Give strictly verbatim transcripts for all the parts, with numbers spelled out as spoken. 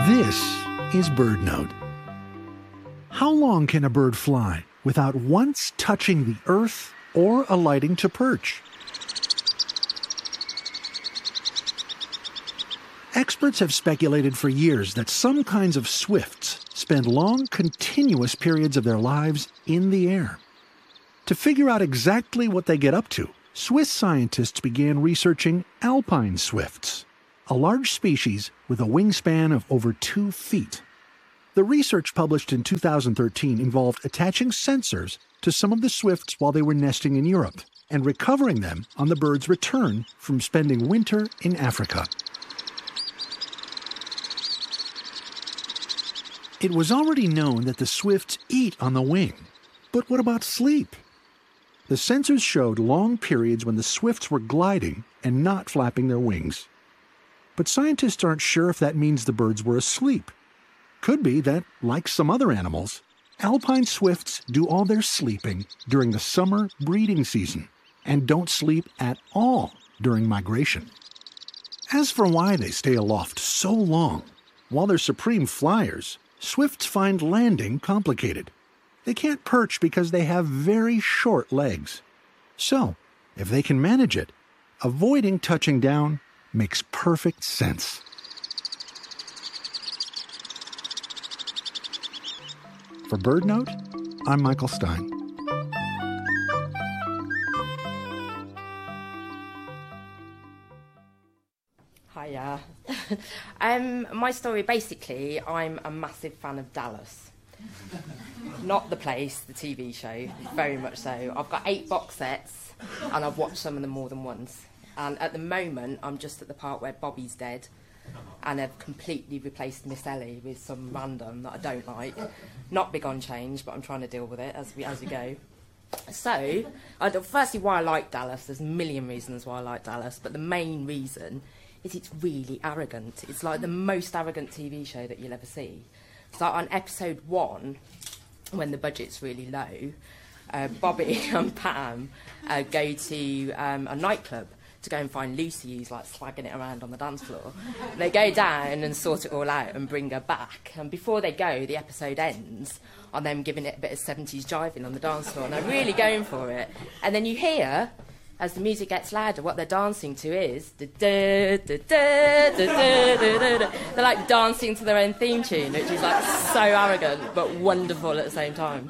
This is BirdNote. How long can a bird fly without once touching the earth or alighting to perch? Experts have speculated for years that some kinds of swifts spend long, continuous periods of their lives in the air. To figure out exactly what they get up to, Swiss scientists began researching alpine swifts, a large species with a wingspan of over two feet. The research published in two thousand thirteen involved attaching sensors to some of the swifts while they were nesting in Europe and recovering them on the bird's return from spending winter in Africa. It was already known that the swifts eat on the wing, but what about sleep? The sensors showed long periods when the swifts were gliding and not flapping their wings. But scientists aren't sure if that means the birds were asleep. Could be that, like some other animals, alpine swifts do all their sleeping during the summer breeding season and don't sleep at all during migration. As for why they stay aloft so long, while they're supreme flyers, swifts find landing complicated. They can't perch because they have very short legs. So, if they can manage it, avoiding touching down makes perfect sense. For BirdNote, I'm Michael Stein. Hiya. um, my story, basically, I'm a massive fan of Dallas. Not the place, the T V show, very much so. I've got eight box sets, and I've watched some of them more than once. And at the moment, I'm just at the part where Bobby's dead, and have completely replaced Miss Ellie with some random that I don't like. Not big on change, but I'm trying to deal with it as we as we go. So, I, firstly, why I like Dallas. There's a million reasons why I like Dallas, but the main reason is it's really arrogant. It's like the most arrogant T V show that you'll ever see. So on episode one, when the budget's really low, uh, Bobby and Pam uh, go to um, a nightclub to go and find Lucy, who's like slagging it around on the dance floor. And they go down and sort it all out and bring her back. And before they go, the episode ends on them giving it a bit of seventies jiving on the dance floor. And they're really going for it. And then you hear, as the music gets louder, what they're dancing to is da da da da da da da da. They're like dancing to their own theme tune, which is like so arrogant but wonderful at the same time.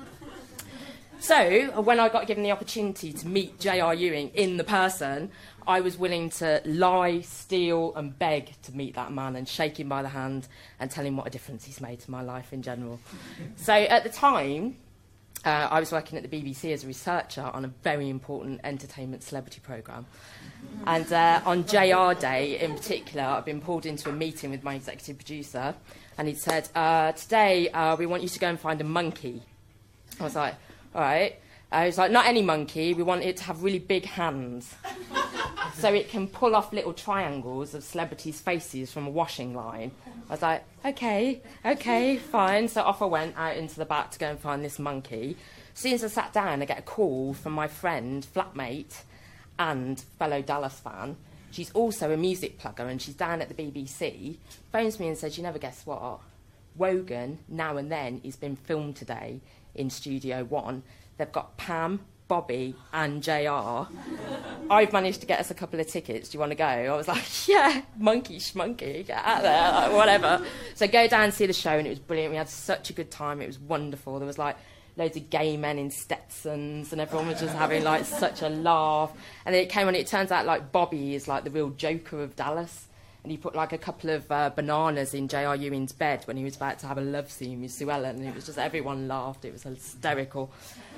So when I got given the opportunity to meet J R Ewing in the person, I was willing to lie, steal and beg to meet that man and shake him by the hand and tell him what a difference he's made to my life in general. So at the time, Uh, I was working at the B B C as a researcher on a very important entertainment celebrity programme. And uh, on J R Day in particular, I've been pulled into a meeting with my executive producer, and he'd said, uh, today uh, we want you to go and find a monkey. I was like, all right. Uh, he was like, not any monkey, we want it to have really big hands. So it can pull off little triangles of celebrities' faces from a washing line. I was like, OK, OK, fine. So off I went out into the back to go and find this monkey. As soon as I sat down, I get a call from my friend, flatmate, and fellow Dallas fan. She's also a music plugger, and she's down at the B B C. Phones me and says, you never guess what? Wogan, Now and Then, has been filmed today in Studio One. They've got Pam, Bobby and J R. I've managed to get us a couple of tickets. Do you want to go? I was like, yeah, monkey schmonkey, get out there, like, whatever. So go down and see the show, and it was brilliant. We had such a good time. It was wonderful. There was like loads of gay men in Stetsons, and everyone was just having like such a laugh. And then it came on, it turns out like Bobby is like the real Joker of Dallas. And he put like a couple of uh, bananas in J R Ewing's bed when he was about to have a love scene with Sue Ellen, and it was just, everyone laughed. It was hysterical.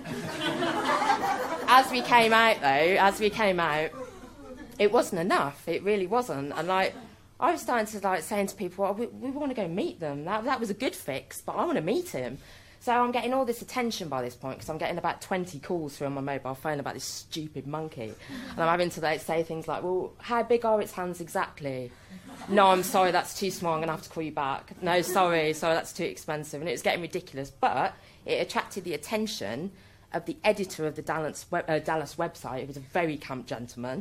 As we came out, though, as we came out, it wasn't enough. It really wasn't. And like, I was starting to like saying to people, oh, we, we want to go meet them. That that was a good fix, but I want to meet him. So I'm getting all this attention by this point because I'm getting about twenty calls through on my mobile phone about this stupid monkey. And I'm having to like, say things like, well, how big are its hands exactly? No, I'm sorry, that's too small, I'm going to have to call you back. No, sorry, sorry, that's too expensive. And it was getting ridiculous. But it attracted the attention of the editor of the Dallas, web, uh, Dallas website, who was a very camp gentleman.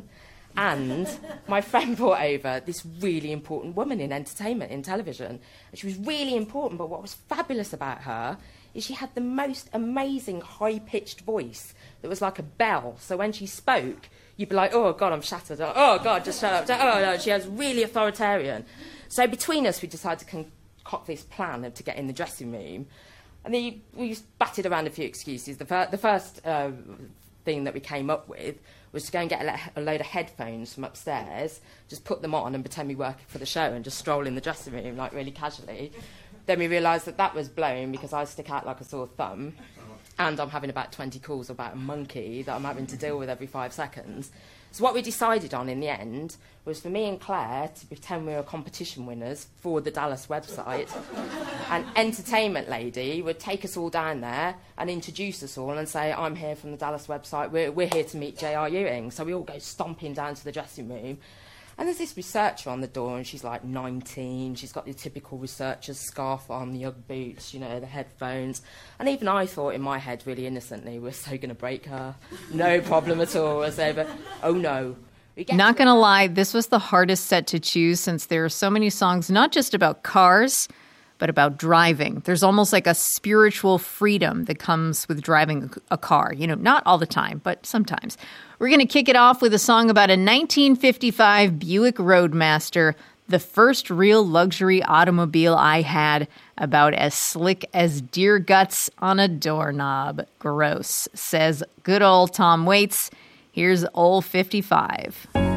And my friend brought over this really important woman in entertainment, in television. And she was really important, but what was fabulous about her is she had the most amazing high-pitched voice that was like a bell. So when she spoke, you'd be like, oh, God, I'm shattered. Oh, God, just shut up. Oh, no, she was really authoritarian. So between us, we decided to concoct this plan of to get in the dressing room. And then we batted around a few excuses. The, fir- the first uh, thing that we came up with was to go and get a, le- a load of headphones from upstairs, just put them on and pretend we work for the show and just stroll in the dressing room, like, really casually. Then we realised that that was blown because I stick out like a sore thumb and I'm having about twenty calls about a monkey that I'm having to deal with every five seconds. So what we decided on in the end was for me and Claire to pretend we were competition winners for the Dallas website. An entertainment lady would take us all down there and introduce us all and say, I'm here from the Dallas website, we're, we're here to meet J R Ewing. So we all go stomping down to the dressing room. And there's this researcher on the door, and she's like nineteen. She's got the typical researcher's scarf on, the Ugg boots, you know, the headphones. And even I thought in my head, really innocently, we're so going to break her. No problem at all. I say, but, oh, no. Not going to lie, this was the hardest set to choose since there are so many songs not just about cars, but about driving. There's almost like a spiritual freedom that comes with driving a car. You know, not all the time, but sometimes. We're going to kick it off with a song about a nineteen fifty-five Buick Roadmaster, the first real luxury automobile I had, about as slick as deer guts on a doorknob. Gross, says good old Tom Waits. Here's Old fifty-five.